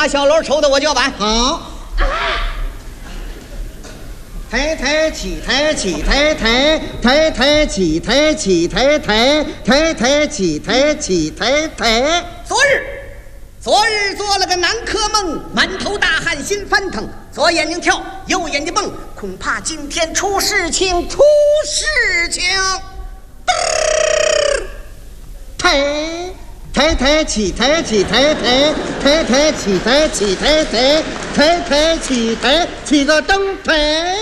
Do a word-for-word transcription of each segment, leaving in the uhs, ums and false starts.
把小锣抽到我脚板。 好。抬抬起抬起抬抬抬抬起抬起抬抬抬抬起抬起抬抬。 昨日，昨日做了个南柯梦，满头大汗心翻腾，左眼睛跳，右眼睛蹦，恐怕今天出事情，出事情。 抬抬抬起抬起抬抬抬抬起抬起抬抬抬抬起抬起个灯台。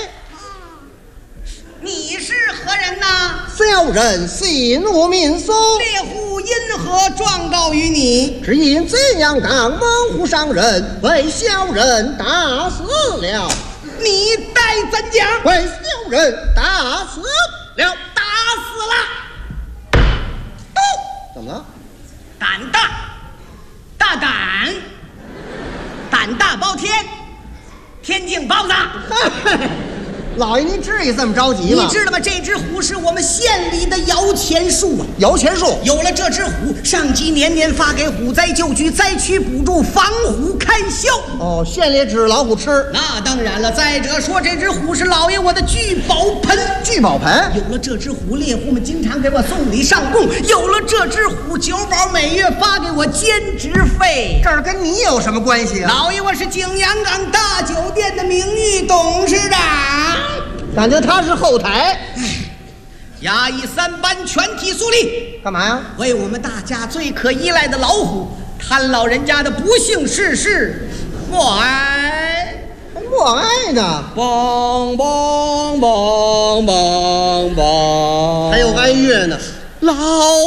你是何人呐？ 小人姓吴名松， 猎户因何状告于你？ 只因怎样刚猛虎伤人，被小人打死了。 你待怎讲？ 被小人打死了， 打死了。哦， 怎么了？ 胆大，大胆，胆大包天，天境包子。 老爷，您至于这么着急吗？ 你知道吗？这只虎是我们县里的摇钱树啊！ 摇钱树有了这只虎，上级年年发给虎灾救局灾区补助，防虎开销。 哦，县里指老虎吃。 那当然了。再者说，这只虎是老爷我的聚宝盆。 聚宝盆。 有了这只虎，猎户们经常给我送礼上供。有了这只虎，酒保每月发给我兼职费。 这儿跟你有什么关系啊？ 老爷，我是景阳冈大酒店的名誉董事长。 感觉他是后台。 衙役三班全体肃立。 干嘛呀？ 为我们大家最可依赖的老虎，贪老人家的不幸事事默哀。 默哀呢？ 梆梆梆梆梆， 还有哀乐呢。 老